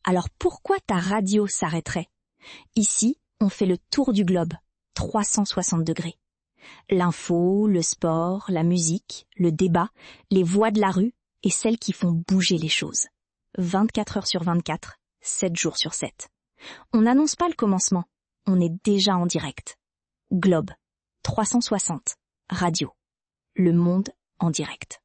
Alors pourquoi ta radio s'arrêterait? Ici, on fait le tour du globe, 360 degrés. L'info, le sport, la musique, le débat, les voix de la rue et celles qui font bouger les choses. 24 heures sur 24, 7 jours sur 7. On n'annonce pas le commencement, on est déjà en direct. Globe, 360, radio. Le monde en direct.